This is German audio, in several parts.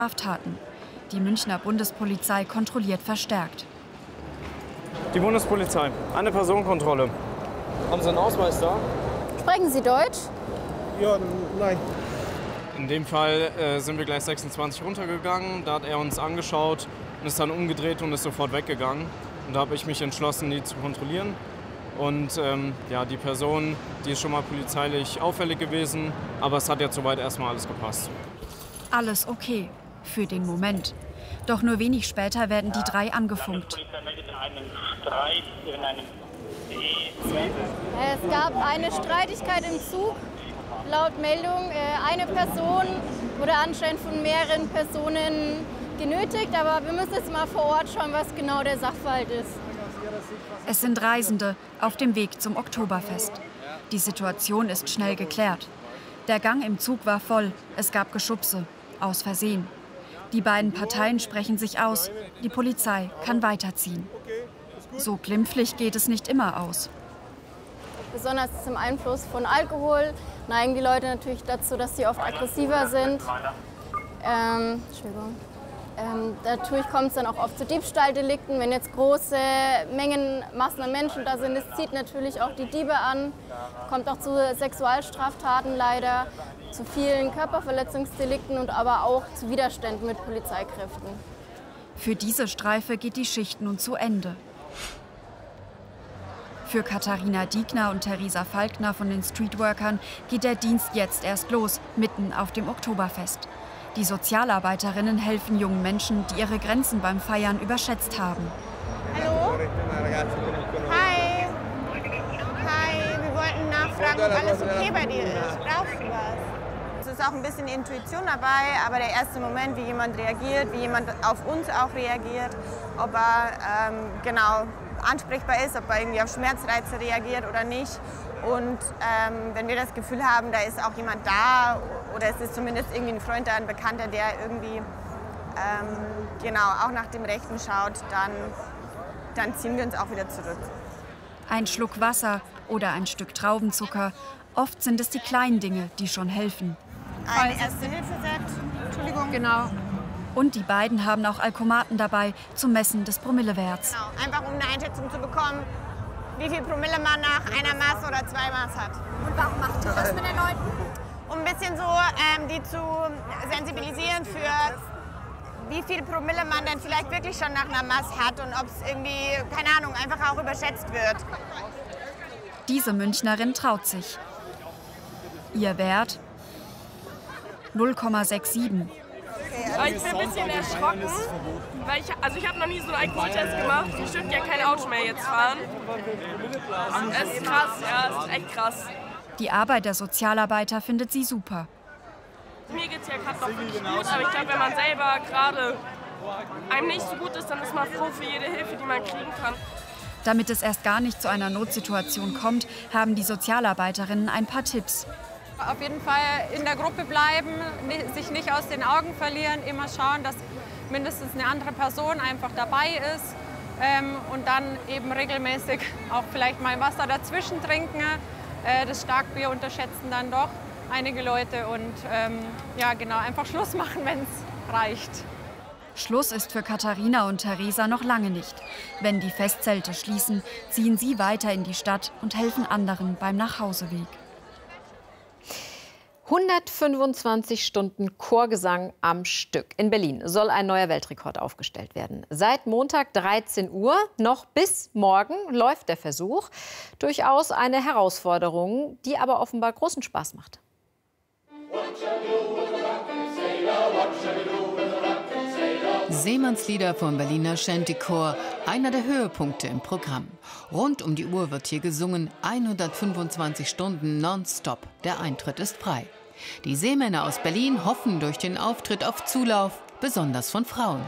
Straftaten. Die Münchner Bundespolizei kontrolliert verstärkt. Die Bundespolizei, eine Personenkontrolle. Haben Sie einen Ausweis da? Sprechen Sie Deutsch? Ja, nein. In dem Fall sind wir gleich 26 runtergegangen. Da hat er uns angeschaut und ist dann umgedreht und ist sofort weggegangen. Und da habe ich mich entschlossen, die zu kontrollieren. Und ja, die Person, die ist schon mal polizeilich auffällig gewesen, aber es hat jetzt soweit erstmal alles gepasst. Alles okay, für den Moment. Doch nur wenig später werden die drei angefunkt. Es gab eine Streitigkeit im Zug. Laut Meldung, eine Person wurde anscheinend von mehreren Personen genötigt, aber wir müssen jetzt mal vor Ort schauen, was genau der Sachverhalt ist. Es sind Reisende auf dem Weg zum Oktoberfest. Die Situation ist schnell geklärt. Der Gang im Zug war voll, es gab Geschubse, aus Versehen. Die beiden Parteien sprechen sich aus, die Polizei kann weiterziehen. So glimpflich geht es nicht immer aus. Besonders zum Einfluss von Alkohol neigen die Leute natürlich dazu, dass sie oft aggressiver sind. Natürlich kommt es dann auch oft zu Diebstahldelikten. Wenn jetzt große Massen an Menschen da sind, das zieht natürlich auch die Diebe an. Kommt auch zu Sexualstraftaten leider, zu vielen Körperverletzungsdelikten und aber auch zu Widerständen mit Polizeikräften. Für diese Streife geht die Schicht nun zu Ende. Für Katharina Diekner und Theresa Falkner von den Streetworkern geht der Dienst jetzt erst los, mitten auf dem Oktoberfest. Die Sozialarbeiterinnen helfen jungen Menschen, die ihre Grenzen beim Feiern überschätzt haben. Hallo? Hi. Hi, wir wollten nachfragen, ob alles okay bei dir ist. Brauchst du was? Es ist auch ein bisschen Intuition dabei, aber der erste Moment, wie jemand reagiert, wie jemand auf uns auch reagiert, ob er genau ansprechbar ist, ob er irgendwie auf Schmerzreize reagiert oder nicht. Und wenn wir das Gefühl haben, da ist auch jemand da oder es ist zumindest irgendwie ein Freund da, ein Bekannter, der irgendwie genau auch nach dem Rechten schaut, dann ziehen wir uns auch wieder zurück. Ein Schluck Wasser oder ein Stück Traubenzucker. Oft sind es die kleinen Dinge, die schon helfen. Ein Erste-Hilfe-Set, Entschuldigung. Genau. Und die beiden haben auch Alkomaten dabei zum Messen des Promillewerts. Genau, einfach um eine Einschätzung zu bekommen, wie viel Promille man nach einer Maß oder zwei Maß hat. Und warum macht ihr das mit den Leuten? Um ein bisschen so die zu sensibilisieren für wie viel Promille man denn vielleicht wirklich schon nach einer Maß hat und ob es irgendwie, keine Ahnung, einfach auch überschätzt wird. Diese Münchnerin traut sich. Ihr Wert 0,67. Ich bin ein bisschen erschrocken, weil ich habe noch nie so einen Alkoholtest gemacht. Ich dürfte ja kein Auto mehr jetzt fahren. Es ist krass, ja, es ist echt krass. Die Arbeit der Sozialarbeiter findet sie super. Mir geht es ja gerade noch wirklich gut, aber ich glaube, wenn man selber gerade einem nicht so gut ist, dann ist man froh für jede Hilfe, die man kriegen kann. Damit es erst gar nicht zu einer Notsituation kommt, haben die Sozialarbeiterinnen ein paar Tipps. Auf jeden Fall in der Gruppe bleiben, sich nicht aus den Augen verlieren, immer schauen, dass mindestens eine andere Person einfach dabei ist und dann eben regelmäßig auch vielleicht mal Wasser dazwischen trinken. Das Starkbier unterschätzen dann doch einige Leute und ja genau, einfach Schluss machen, wenn es reicht. Schluss ist für Katharina und Theresa noch lange nicht. Wenn die Festzelte schließen, ziehen sie weiter in die Stadt und helfen anderen beim Nachhauseweg. 125 Stunden Chorgesang am Stück. In Berlin soll ein neuer Weltrekord aufgestellt werden. Seit Montag 13 Uhr noch bis morgen läuft der Versuch. Durchaus eine Herausforderung, die aber offenbar großen Spaß macht. Seemannslieder vom Berliner Shantychor, einer der Höhepunkte im Programm. Rund um die Uhr wird hier gesungen, 125 Stunden nonstop. Der Eintritt ist frei. Die Seemänner aus Berlin hoffen durch den Auftritt auf Zulauf, besonders von Frauen.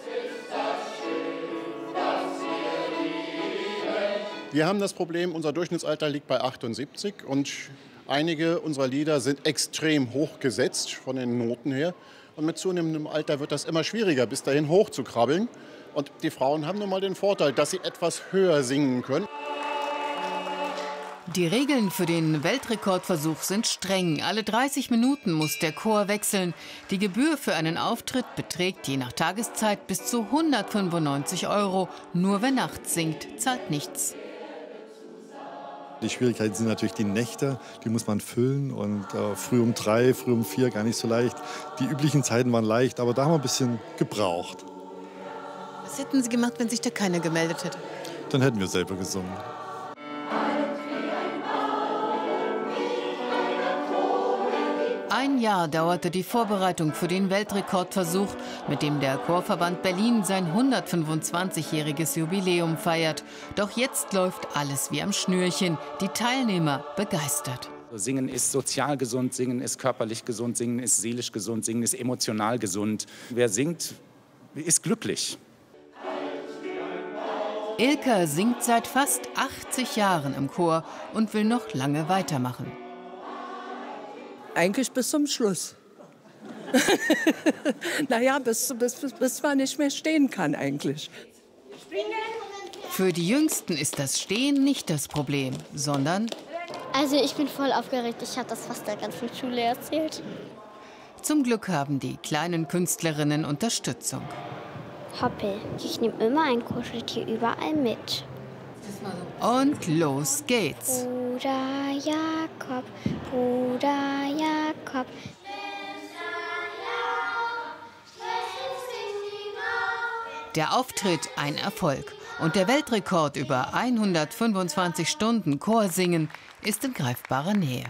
Wir haben das Problem, unser Durchschnittsalter liegt bei 78 und einige unserer Lieder sind extrem hoch gesetzt von den Noten her. Und mit zunehmendem Alter wird das immer schwieriger, bis dahin hoch zu krabbeln. Und die Frauen haben nun mal den Vorteil, dass sie etwas höher singen können. Die Regeln für den Weltrekordversuch sind streng. Alle 30 Minuten muss der Chor wechseln. Die Gebühr für einen Auftritt beträgt je nach Tageszeit bis zu 195 €. Nur wer nachts singt, zahlt nichts. Die Schwierigkeiten sind natürlich die Nächte, die muss man füllen. Und früh um 3, früh um 4 gar nicht so leicht. Die üblichen Zeiten waren leicht, aber da haben wir ein bisschen gebraucht. Was hätten Sie gemacht, wenn sich da keiner gemeldet hätte? Dann hätten wir selber gesungen. Ein Jahr dauerte die Vorbereitung für den Weltrekordversuch, mit dem der Chorverband Berlin sein 125-jähriges Jubiläum feiert. Doch jetzt läuft alles wie am Schnürchen. Die Teilnehmer begeistert. Singen ist sozial gesund, Singen ist körperlich gesund, Singen ist seelisch gesund, Singen ist emotional gesund. Wer singt, ist glücklich. Ilka singt seit fast 80 Jahren im Chor und will noch lange weitermachen. Eigentlich bis zum Schluss. Naja, bis man nicht mehr stehen kann eigentlich. Für die Jüngsten ist das Stehen nicht das Problem, sondern... Also ich bin voll aufgeregt. Ich habe das fast der ganzen Schule erzählt. Zum Glück haben die kleinen Künstlerinnen Unterstützung. Hoppel, ich nehme immer ein Kuscheltier überall mit. Und los geht's. Bruder Jakob, Bruder Jakob. Der Auftritt ein Erfolg. Und der Weltrekord über 125 Stunden Chorsingen ist in greifbarer Nähe.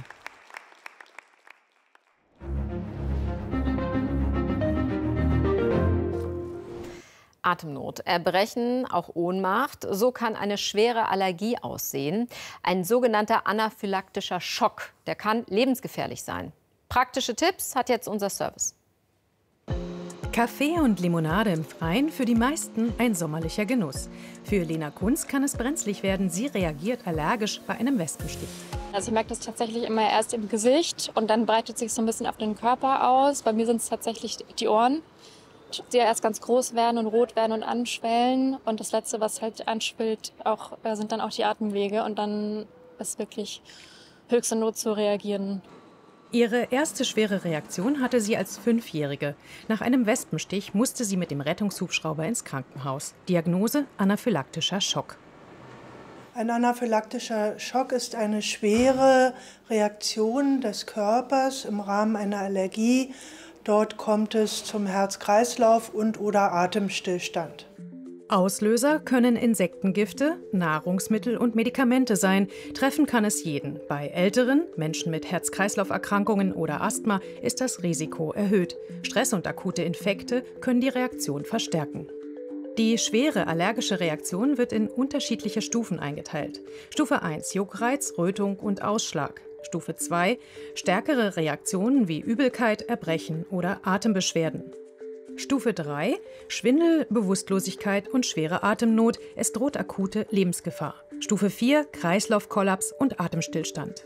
Atemnot, Erbrechen, auch Ohnmacht. So kann eine schwere Allergie aussehen. Ein sogenannter anaphylaktischer Schock. Der kann lebensgefährlich sein. Praktische Tipps hat jetzt unser Service. Kaffee und Limonade im Freien, für die meisten ein sommerlicher Genuss. Für Lena Kunz kann es brenzlig werden. Sie reagiert allergisch bei einem Wespenstich. Also ich merke das tatsächlich immer erst im Gesicht und dann breitet sich so ein bisschen auf den Körper aus. Bei mir sind es tatsächlich die Ohren, die ja erst ganz groß werden und rot werden und anschwellen. Und das Letzte, was halt anschwillt, sind dann auch die Atemwege. Und dann ist wirklich höchste Not zu reagieren. Ihre erste schwere Reaktion hatte sie als 5-Jährige. Nach einem Wespenstich musste sie mit dem Rettungshubschrauber ins Krankenhaus. Diagnose: anaphylaktischer Schock. Ein anaphylaktischer Schock ist eine schwere Reaktion des Körpers im Rahmen einer Allergie. Dort kommt es zum Herz-Kreislauf- und/oder Atemstillstand. Auslöser können Insektengifte, Nahrungsmittel und Medikamente sein. Treffen kann es jeden. Bei Älteren, Menschen mit Herz-Kreislauf-Erkrankungen oder Asthma ist das Risiko erhöht. Stress und akute Infekte können die Reaktion verstärken. Die schwere allergische Reaktion wird in unterschiedliche Stufen eingeteilt. Stufe 1 Juckreiz, Rötung und Ausschlag. Stufe 2 stärkere Reaktionen wie Übelkeit, Erbrechen oder Atembeschwerden. Stufe 3 Schwindel, Bewusstlosigkeit und schwere Atemnot. Es droht akute Lebensgefahr. Stufe 4 Kreislaufkollaps und Atemstillstand.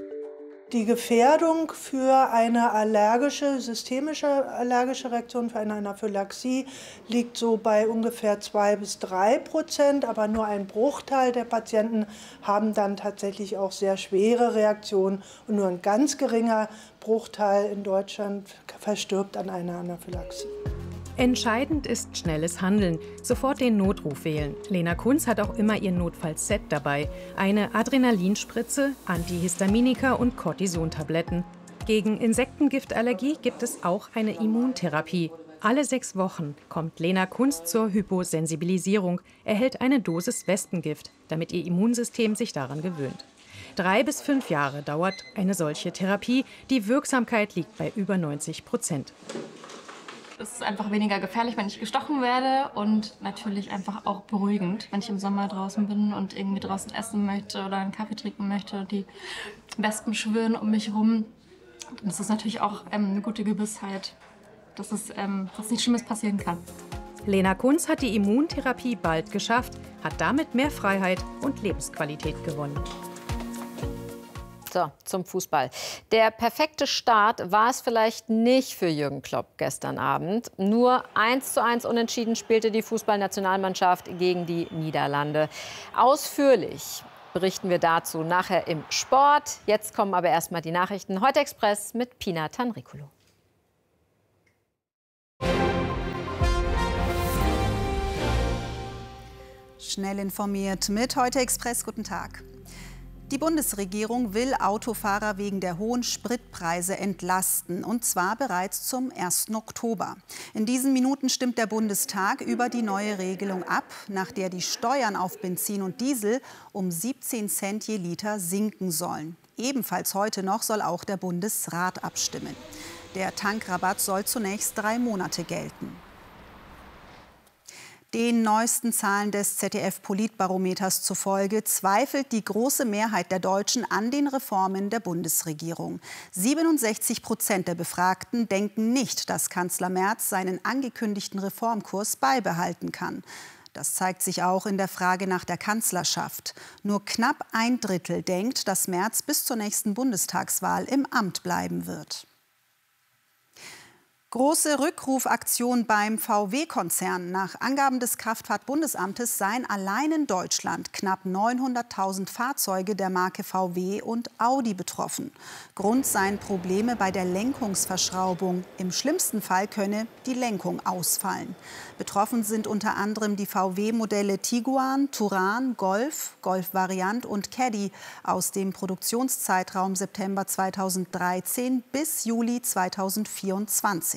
Die Gefährdung für eine systemische allergische Reaktion, für eine Anaphylaxie, liegt so bei ungefähr 2 bis 3%, aber nur ein Bruchteil der Patienten haben dann tatsächlich auch sehr schwere Reaktionen und nur ein ganz geringer Bruchteil in Deutschland verstirbt an einer Anaphylaxie. Entscheidend ist schnelles Handeln. Sofort den Notruf wählen. Lena Kunz hat auch immer ihr Notfallset dabei. Eine Adrenalinspritze, Antihistaminika und Cortisontabletten. Gegen Insektengiftallergie gibt es auch eine Immuntherapie. Alle 6 Wochen kommt Lena Kunz zur Hyposensibilisierung, erhält eine Dosis Wespengift, damit ihr Immunsystem sich daran gewöhnt. 3 bis 5 Jahre dauert eine solche Therapie. Die Wirksamkeit liegt bei über 90%. Es ist einfach weniger gefährlich, wenn ich gestochen werde und natürlich einfach auch beruhigend, wenn ich im Sommer draußen bin und irgendwie draußen essen möchte oder einen Kaffee trinken möchte. Die Wespen schwirren um mich herum. Das ist natürlich auch eine gute Gewissheit, dass nichts Schlimmes passieren kann. Lena Kunz hat die Immuntherapie bald geschafft, hat damit mehr Freiheit und Lebensqualität gewonnen. So, zum Fußball. Der perfekte Start war es vielleicht nicht für Jürgen Klopp gestern Abend. Nur 1:1 unentschieden spielte die Fußballnationalmannschaft gegen die Niederlande. Ausführlich berichten wir dazu nachher im Sport. Jetzt kommen aber erstmal die Nachrichten. Heute Express mit Pina Tanrikulu. Schnell informiert mit Heute Express. Guten Tag. Die Bundesregierung will Autofahrer wegen der hohen Spritpreise entlasten, und zwar bereits zum 1. Oktober. In diesen Minuten stimmt der Bundestag über die neue Regelung ab, nach der die Steuern auf Benzin und Diesel um 17 Cent je Liter sinken sollen. Ebenfalls heute noch soll auch der Bundesrat abstimmen. Der Tankrabatt soll zunächst 3 Monate gelten. Den neuesten Zahlen des ZDF-Politbarometers zufolge zweifelt die große Mehrheit der Deutschen an den Reformen der Bundesregierung. 67% der Befragten denken nicht, dass Kanzler Merz seinen angekündigten Reformkurs beibehalten kann. Das zeigt sich auch in der Frage nach der Kanzlerschaft. Nur knapp 1/3 denkt, dass Merz bis zur nächsten Bundestagswahl im Amt bleiben wird. Große Rückrufaktion beim VW-Konzern. Nach Angaben des Kraftfahrtbundesamtes seien allein in Deutschland knapp 900.000 Fahrzeuge der Marke VW und Audi betroffen. Grund seien Probleme bei der Lenkungsverschraubung. Im schlimmsten Fall könne die Lenkung ausfallen. Betroffen sind unter anderem die VW-Modelle Tiguan, Touran, Golf, Golf-Variant und Caddy aus dem Produktionszeitraum September 2013 bis Juli 2024.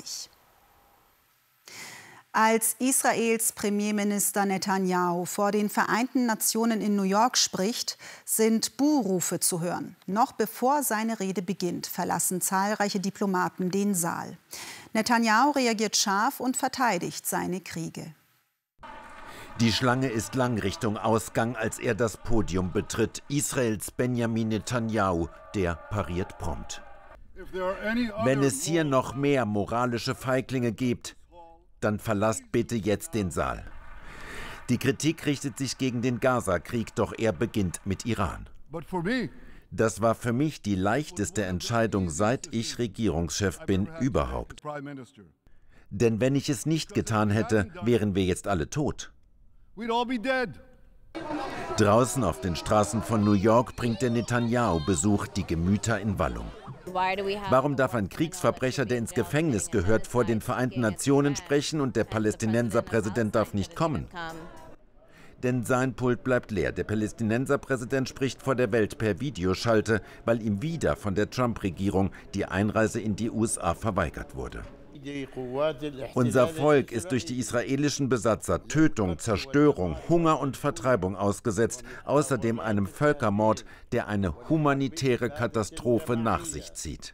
Als Israels Premierminister Netanyahu vor den Vereinten Nationen in New York spricht, sind Buhrufe zu hören. Noch bevor seine Rede beginnt, verlassen zahlreiche Diplomaten den Saal. Netanyahu reagiert scharf und verteidigt seine Kriege. Die Schlange ist lang Richtung Ausgang, als er das Podium betritt. Israels Benjamin Netanyahu, der pariert prompt. Wenn es hier noch mehr moralische Feiglinge gibt, dann verlasst bitte jetzt den Saal. Die Kritik richtet sich gegen den Gaza-Krieg, doch er beginnt mit Iran. Das war für mich die leichteste Entscheidung, seit ich Regierungschef bin, überhaupt. Denn wenn ich es nicht getan hätte, wären wir jetzt alle tot. Draußen auf den Straßen von New York bringt der Netanyahu-Besuch die Gemüter in Wallung. Warum darf ein Kriegsverbrecher, der ins Gefängnis gehört, vor den Vereinten Nationen sprechen und der Palästinenserpräsident darf nicht kommen? Denn sein Pult bleibt leer. Der Palästinenserpräsident spricht vor der Welt per Videoschalte, weil ihm wieder von der Trump-Regierung die Einreise in die USA verweigert wurde. Unser Volk ist durch die israelischen Besatzer Tötung, Zerstörung, Hunger und Vertreibung ausgesetzt, außerdem einem Völkermord, der eine humanitäre Katastrophe nach sich zieht.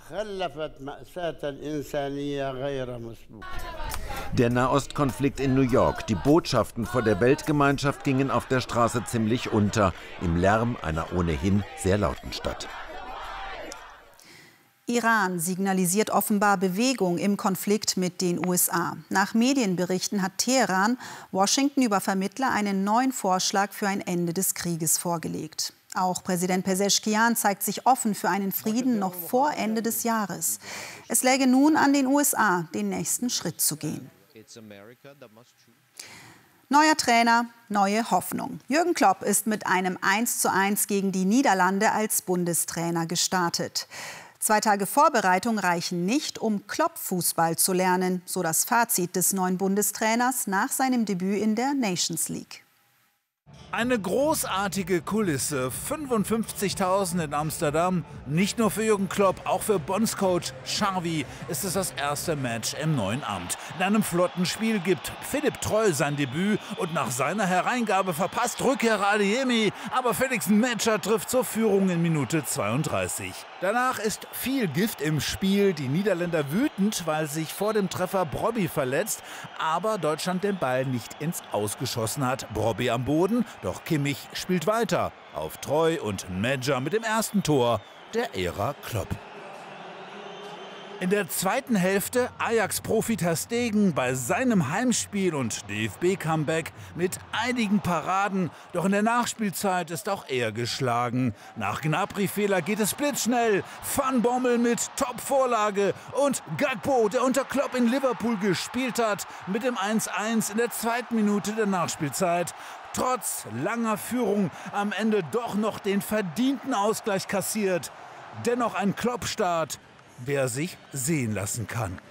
Der Nahostkonflikt in New York. Die Botschaften vor der Weltgemeinschaft gingen auf der Straße ziemlich unter, im Lärm einer ohnehin sehr lauten Stadt. Iran signalisiert offenbar Bewegung im Konflikt mit den USA. Nach Medienberichten hat Teheran Washington über Vermittler einen neuen Vorschlag für ein Ende des Krieges vorgelegt. Auch Präsident Pezeshkian zeigt sich offen für einen Frieden noch vor Ende des Jahres. Es läge nun an den USA, den nächsten Schritt zu gehen. Neuer Trainer, neue Hoffnung. Jürgen Klopp ist mit einem 1:1 gegen die Niederlande als Bundestrainer gestartet. 2 Tage Vorbereitung reichen nicht, um Klopp-Fußball zu lernen, so das Fazit des neuen Bundestrainers nach seinem Debüt in der Nations League. Eine großartige Kulisse, 55.000 in Amsterdam. Nicht nur für Jürgen Klopp, auch für Bondscoach Xavi ist es das erste Match im neuen Amt. In einem flotten Spiel gibt Philipp Troll sein Debüt und nach seiner Hereingabe verpasst Rückkehrer Adeyemi. Aber Felix Metscher trifft zur Führung in Minute 32. Danach ist viel Gift im Spiel. Die Niederländer wütend, weil sich vor dem Treffer Brobby verletzt, aber Deutschland den Ball nicht ins Aus geschossen hat. Brobby am Boden, doch Kimmich spielt weiter. Auf Troy und Metscher mit dem ersten Tor der Ära Klopp. In der zweiten Hälfte Ajax-Profi Ter Stegen bei seinem Heimspiel und DFB-Comeback mit einigen Paraden. Doch in der Nachspielzeit ist auch er geschlagen. Nach Gnabry-Fehler geht es blitzschnell. Van Bommel mit Top-Vorlage und Gakpo, der unter Klopp in Liverpool gespielt hat, mit dem 1:1 in der zweiten Minute der Nachspielzeit. Trotz langer Führung am Ende doch noch den verdienten Ausgleich kassiert. Dennoch ein Klopp-Start, der sich sehen lassen kann.